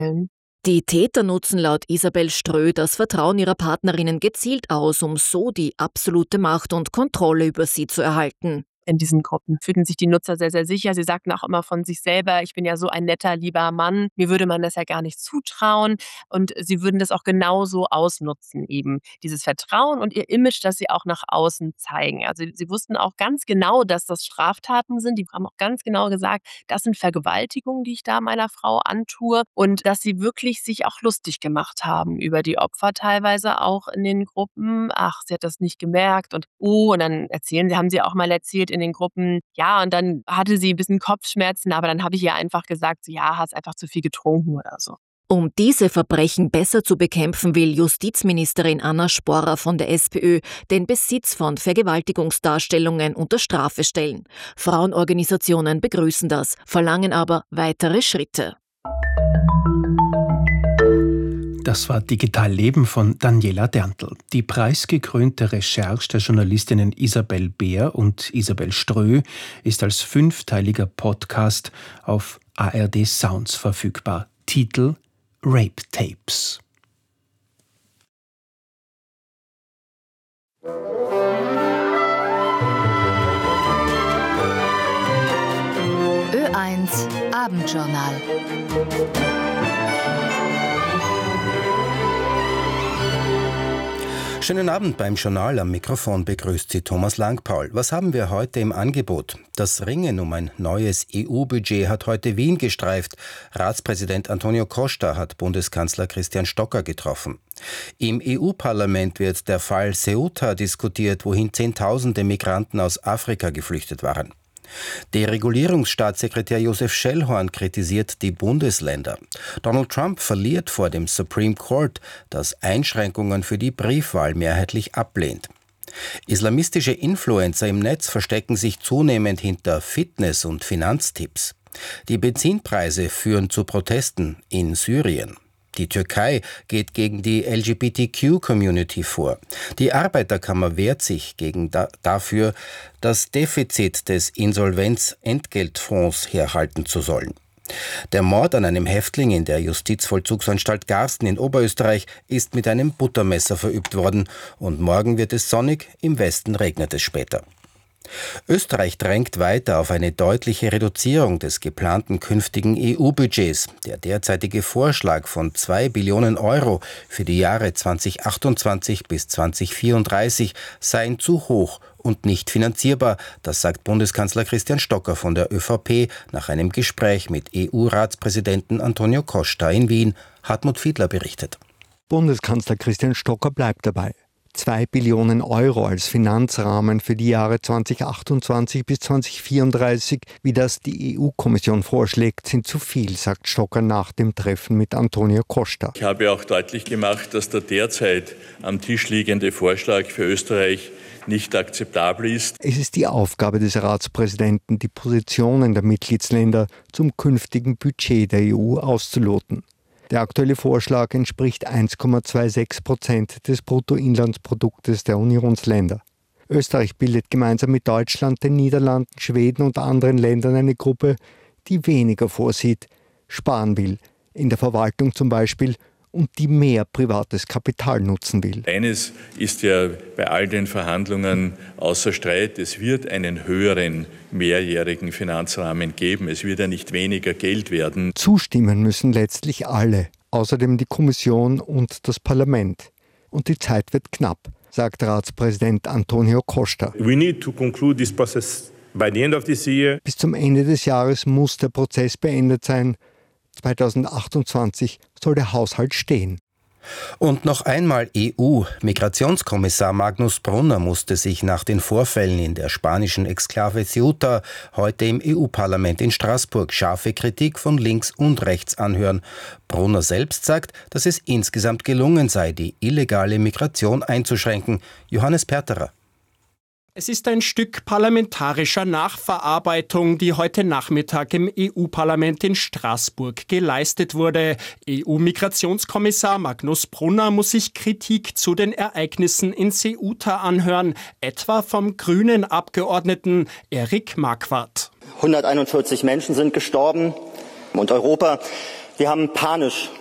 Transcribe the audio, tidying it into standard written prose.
Die Täter nutzen laut Isabel Strö das Vertrauen ihrer Partnerinnen gezielt aus, um so die absolute Macht und Kontrolle über sie zu erhalten. In diesen Gruppen fühlen sich die Nutzer sehr, sehr sicher. Sie sagten auch immer von sich selber: „Ich bin ja so ein netter, lieber Mann. Mir würde man das ja gar nicht zutrauen." Und sie würden das auch genauso ausnutzen eben, dieses Vertrauen und ihr Image, das sie auch nach außen zeigen. Also, sie wussten auch ganz genau, dass das Straftaten sind. Die haben auch ganz genau gesagt: „Das sind Vergewaltigungen, die ich da meiner Frau antue." Und dass sie wirklich sich auch lustig gemacht haben über die Opfer teilweise auch in den Gruppen. „Ach, sie hat das nicht gemerkt" und „Oh", und dann haben sie auch mal erzählt in den Gruppen, ja, und dann hatte sie 'n bisschen Kopfschmerzen, aber dann habe ich ihr einfach gesagt, so: „Ja, hast einfach zu viel getrunken" oder so. Um diese Verbrechen besser zu bekämpfen, will Justizministerin Anna Sporrer von der SPÖ den Besitz von Vergewaltigungsdarstellungen unter Strafe stellen. Frauenorganisationen begrüßen das, verlangen aber weitere Schritte. Das war Digital Leben von Daniela Derntl. Die preisgekrönte Recherche der Journalistinnen Isabel Beer und Isabel Strö ist als 5-teiliger Podcast auf ARD Sounds verfügbar. Titel: Rape Tapes. Ö1 Abendjournal. Schönen Abend beim Journal. Am Mikrofon begrüßt Sie Thomas Langpaul. Was haben wir heute im Angebot? Das Ringen um ein neues EU-Budget hat heute Wien gestreift. Ratspräsident Antonio Costa hat Bundeskanzler Christian Stocker getroffen. Im EU-Parlament wird der Fall Ceuta diskutiert, wohin Zehntausende Migranten aus Afrika geflüchtet waren. Deregulierungsstaatssekretär Josef Schellhorn kritisiert die Bundesländer. Donald Trump verliert vor dem Supreme Court, das Einschränkungen für die Briefwahl mehrheitlich ablehnt. Islamistische Influencer im Netz verstecken sich zunehmend hinter Fitness- und Finanztipps. Die Benzinpreise führen zu Protesten in Syrien. Die Türkei geht gegen die LGBTQ-Community vor. Die Arbeiterkammer wehrt sich dafür, das Defizit des Insolvenzentgeltfonds herhalten zu sollen. Der Mord an einem Häftling in der Justizvollzugsanstalt Garsten in Oberösterreich ist mit einem Buttermesser verübt worden. Und morgen wird es sonnig, im Westen regnet es später. Österreich drängt weiter auf eine deutliche Reduzierung des geplanten künftigen EU-Budgets. Der derzeitige Vorschlag von 2 Billionen Euro für die Jahre 2028 bis 2034 seien zu hoch und nicht finanzierbar. Das sagt Bundeskanzler Christian Stocker von der ÖVP nach einem Gespräch mit EU-Ratspräsidenten Antonio Costa in Wien. Hartmut Fiedler berichtet. Bundeskanzler Christian Stocker bleibt dabei. 2 Billionen Euro als Finanzrahmen für die Jahre 2028 bis 2034, wie das die EU-Kommission vorschlägt, sind zu viel, sagt Stocker nach dem Treffen mit Antonio Costa. Ich habe auch deutlich gemacht, dass der derzeit am Tisch liegende Vorschlag für Österreich nicht akzeptabel ist. Es ist die Aufgabe des Ratspräsidenten, die Positionen der Mitgliedsländer zum künftigen Budget der EU auszuloten. Der aktuelle Vorschlag entspricht 1,26% des Bruttoinlandsproduktes der Unionsländer. Österreich bildet gemeinsam mit Deutschland, den Niederlanden, Schweden und anderen Ländern eine Gruppe, die weniger vorsieht, sparen will, in der Verwaltung zum Beispiel, und die mehr privates Kapital nutzen will. Eines ist ja bei all den Verhandlungen außer Streit: Es wird einen höheren mehrjährigen Finanzrahmen geben. Es wird ja nicht weniger Geld werden. Zustimmen müssen letztlich alle, außerdem die Kommission und das Parlament. Und die Zeit wird knapp, sagt Ratspräsident Antonio Costa. We need to conclude this process by the end of this year. Bis zum Ende des Jahres muss der Prozess beendet sein. 2028 soll der Haushalt stehen. Und noch einmal EU. Migrationskommissar Magnus Brunner musste sich nach den Vorfällen in der spanischen Exklave Ceuta heute im EU-Parlament in Straßburg scharfe Kritik von links und rechts anhören. Brunner selbst sagt, dass es insgesamt gelungen sei, die illegale Migration einzuschränken. Johannes Perterer. Es ist ein Stück parlamentarischer Nachverarbeitung, die heute Nachmittag im EU-Parlament in Straßburg geleistet wurde. EU-Migrationskommissar Magnus Brunner muss sich Kritik zu den Ereignissen in Ceuta anhören, etwa vom grünen Abgeordneten Eric Marquardt. 141 Menschen sind gestorben und Europa Wir haben panisch